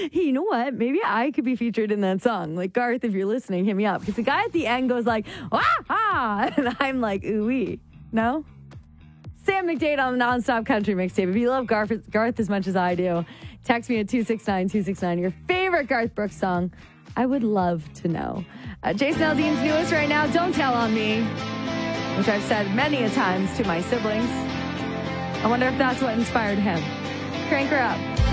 Hey, you know what? Maybe I could be featured in that song. Like, Garth, if you're listening, hit me up. Because the guy at the end goes like, wah ha! And I'm like, ooh-wee. No? Sam McDade on the Nonstop Country Mixtape. If you love Garth as much as I do, text me at 269-269 your favorite Garth Brooks song. I would love to know. Jason Aldean's newest right now, Don't Tell on Me, which I've said many a times to my siblings. I wonder if that's what inspired him. Crank her up.